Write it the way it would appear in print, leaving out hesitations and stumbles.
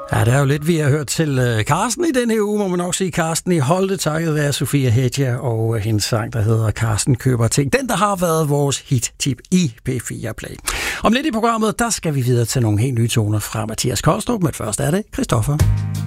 Ja, det er jo lidt, vi har hørt til Carsten i den her uge, må man nok sige. Carsten i Holte, takket være Sofia Hedja og hendes sang, der hedder Carsten køber ting. Den, der har været vores hit-tip i P4 Play. Om lidt i programmet, der skal vi videre til nogle helt nye toner fra Mathias Kolstrup, men først er det Christoffer.